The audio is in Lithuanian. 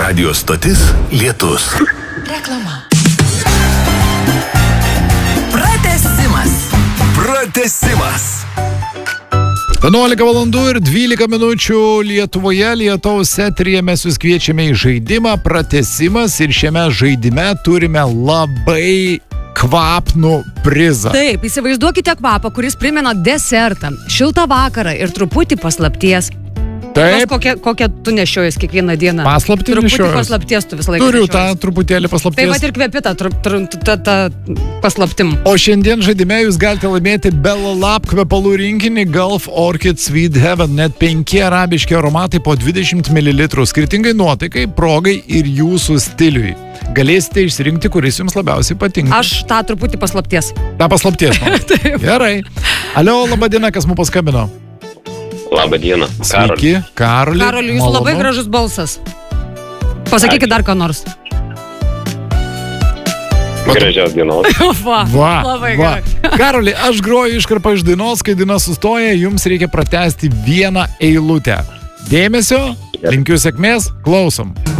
Radio stotis Lietus. Reklama. Pratęsimas. 11 valandų ir 12 minučių Lietuvoje, Lietaus eteryje mes jūs kviečiame į žaidimą Pratęsimas ir šiame žaidime turime labai kvapnų prizą. Taip, įsivaizduokite kvapą, kuris primena desertą, šiltą vakarą ir truputį paslapties. Taip. Kokią tu nešiojas kiekvieną dieną? Paslaptį truputį nešiojas. Paslapties tu visą laiką Turiu nešiojas. tą truputėlį paslapties. Taip pat ir kvepita tą paslaptim. O šiandien žaidime jūs galite laimėti Bella Lab kvepalų rinkinį Gulf Orchid Sweet Heaven. Net 5 arabiški aromatai po 20 ml. Skirtingai nuotaikai, progai ir jūsų stiliui. Galėsite išsirinkti, kuris jums labiausiai patinka. Aš tą truputį paslapties. Ta paslapties. Gerai. Alio, laba diena, kas mums paskambino? Labą dieną. Sveiki, Karoli. Karoli, jūsų labai gražus balsas. Pasakykit dar ką nors. Gražios dienos. Labai gerai. Karoli, aš groju iškarpą iš dainos, kai daina sustoja, jums reikia pratęsti vieną eilutę. Dėmesio, linkiu sėkmės, klausom.